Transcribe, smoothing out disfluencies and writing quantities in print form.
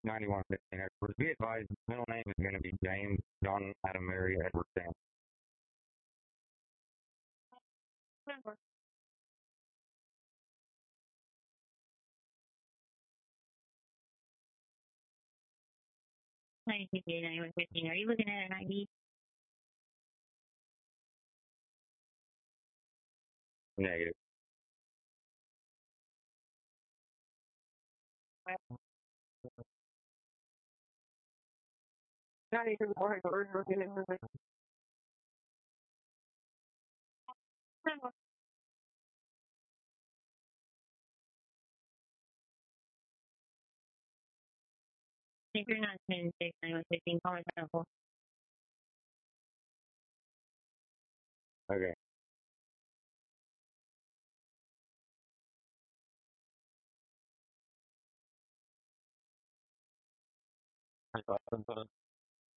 9115. Be advised, middle name is going to be James John Adam Mary Edward Sam. Are you looking at an ID? Negative. If you're not 10-6, 9115, call me 7-4. Okay.